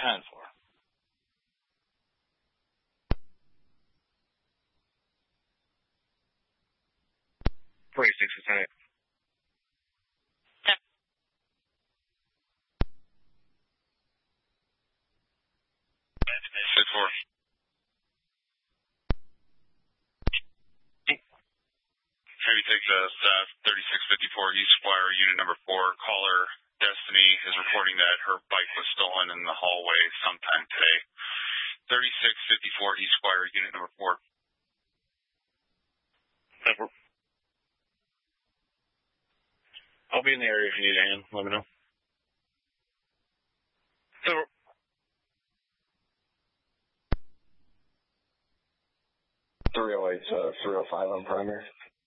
10-4. 26, Lieutenant. Six 4. Heavy take the staff 3654 East Wire, unit number 4. Caller Destiny is reporting that her bike was stolen in the hallway sometime today. 3654 East Wire, unit number 4. I'll be in the area if you need a hand. Let me know. 308, 305 on primary.